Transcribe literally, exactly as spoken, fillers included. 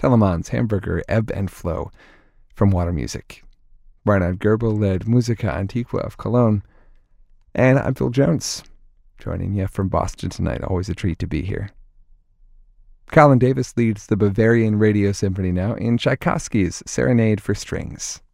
Telemann's Hamburger Ebb and Flow from Water Music. Reinhard Goebel led Musica Antiqua of Cologne. And I'm Phil Jones, joining you from Boston tonight. Always a treat to be here. Colin Davis leads the Bavarian Radio Symphony now in Tchaikovsky's Serenade for Strings.